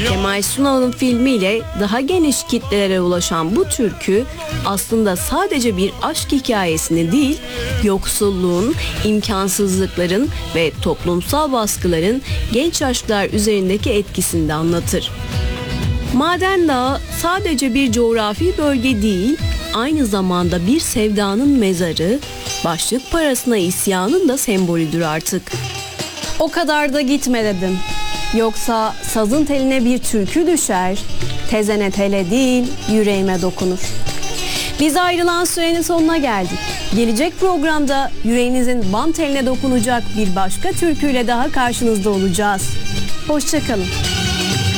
Kemal Sunal'ın filmiyle daha geniş kitlelere ulaşan bu türkü aslında sadece bir aşk hikayesini değil, yoksulluğun, imkansızlıkların ve toplumsal baskıların genç aşklar üzerindeki etkisini de anlatır. Maden Dağı sadece bir coğrafi bölge değil, aynı zamanda bir sevdanın mezarı, başlık parasına isyanın da sembolüdür artık. O kadar da gitme dedim. Yoksa sazın teline bir türkü düşer, tezene tele değil yüreğime dokunur. Biz ayrılan sürenin sonuna geldik. Gelecek programda yüreğinizin bam teline dokunacak bir başka türküyle daha karşınızda olacağız. Hoşça kalın.